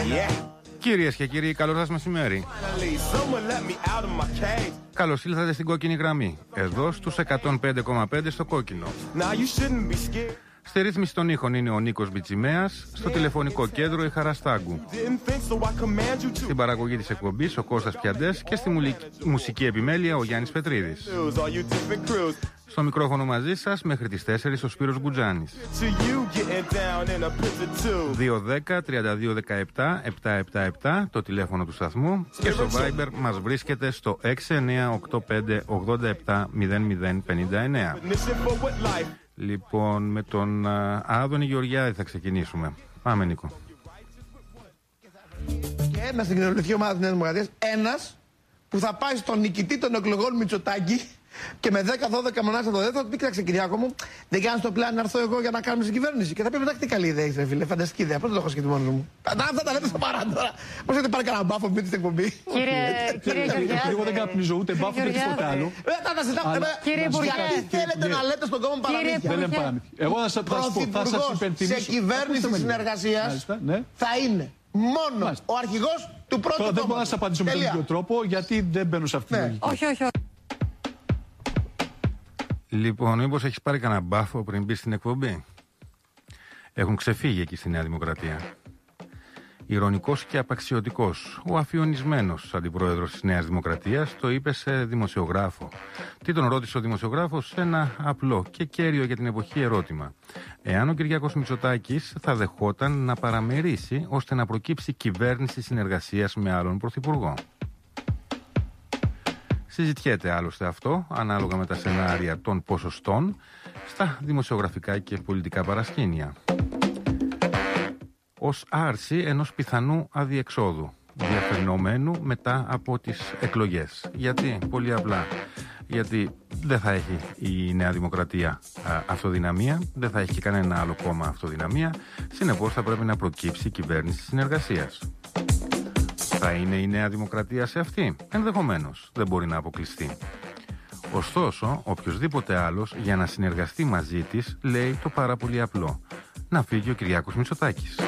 Κυρίες και κύριοι, καλό σας μεσημέρι. Καλώς ήλθατε στην κόκκινη γραμμή. Εδώ στους 105,5 στο κόκκινο. Στη ρύθμιση των ήχων είναι ο Νίκος Μπιτσιμέας, στο τηλεφωνικό κέντρο η Χαρά Στάγκου. Στην παραγωγή της εκπομπής ο Κώστας Πιαντές και στη μουσική επιμέλεια ο Γιάννης Πετρίδης. Στο μικρόφωνο μαζί σας μέχρι τις 4 ο Σπύρος Γκουτζάνης. 210-3217-777 το τηλέφωνο του σταθμού και στο Viber μας βρίσκεται στο 6985-870059. Λοιπόν, με τον Άδωνη Γεωργιάδη θα ξεκινήσουμε. Πάμε, Νίκο. Και ένας στην κοινωνική ομάδα της Νέας Δημοκρατίας, ένας που θα πάει στον νικητή των εκλογών Μητσοτάκη και με 10-12 μονάδες θα το δεύτερο, του πει: Κοίταξε, Κυριάκο μου, δεν κάνεις το πλάνο να έρθω εγώ για να κάνουμε στην κυβέρνηση. Και θα πει: Εντάξει, τι καλή ιδέα είσαι, φίλε, φανταστική ιδέα. Πώς το έχω σκεφτεί μόνος μου. Αυτά τα λέτε στο παρά τώρα. Πώς έχετε πάρει κανένα μπάφο με την εκπομπή. Κύριε Γεωργιάδη. Εγώ δεν καπνίζω ούτε μπάφο ούτε τίποτα άλλο. Κύριε Υπουργέ. Τι θέλετε να λέτε στον κόμμα παραμύθια. Δεν λέμε παραμύθια. Εγώ θα σας υπενθυμίσω. Σε κυβέρνηση συνεργασίας θα είναι μόνο ο αρχηγός του πρώτου κόμματος. Δεν μπορώ να σας απαντήσω με τον ίδιο τρόπο, γιατί δεν μπαίνω σε αυτή τη λογική. Όχι. Λοιπόν, μήπως έχεις πάρει κανένα μπάφο πριν μπει στην εκπομπή? Έχουν ξεφύγει εκεί στη Νέα Δημοκρατία. Ηρωνικός και απαξιωτικός, ο αφιονισμένος αντιπρόεδρος της Νέας Δημοκρατίας το είπε σε δημοσιογράφο. Τι τον ρώτησε ο δημοσιογράφος? Ένα απλό και κέριο για την εποχή ερώτημα. Εάν ο Κυριάκος Μητσοτάκης θα δεχόταν να παραμερίσει ώστε να προκύψει κυβέρνηση συνεργασίας με άλλον πρωθυπουργό. Συζητιέται άλλωστε αυτό, ανάλογα με τα σενάρια των ποσοστών, στα δημοσιογραφικά και πολιτικά παρασκήνια. Ως άρση ενός πιθανού αδιεξόδου, διαφαινόμενου μετά από τις εκλογές. Γιατί? Πολύ απλά. Γιατί δεν θα έχει η Νέα Δημοκρατία αυτοδυναμία, δεν θα έχει και κανένα άλλο κόμμα αυτοδυναμία, συνεπώς θα πρέπει να προκύψει κυβέρνηση συνεργασίας. Θα είναι η Νέα Δημοκρατία σε αυτή? Ενδεχομένως, δεν μπορεί να αποκλειστεί. Ωστόσο, οποιοσδήποτε άλλος για να συνεργαστεί μαζί της λέει το πάρα πολύ απλό: να φύγει ο Κυριάκος Μητσοτάκης.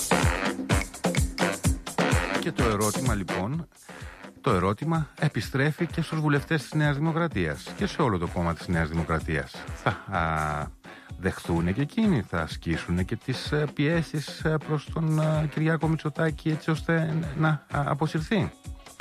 Και το ερώτημα λοιπόν, επιστρέφει και στους βουλευτές της Νέας Δημοκρατίας και σε όλο το κόμμα της Νέας Δημοκρατίας. Θα δεχθούν και εκείνοι, θα ασκήσουν και τις πιέσεις προς τον Κυριάκο Μητσοτάκη έτσι ώστε να αποσυρθεί.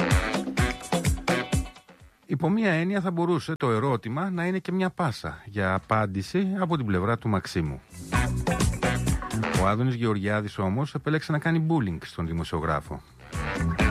Υπό μία έννοια θα μπορούσε το ερώτημα να είναι και μια πάσα για απάντηση από την πλευρά του Μαξίμου. Ο Άδωνης Γεωργιάδης όμως επέλεξε να κάνει bullying στον δημοσιογράφο.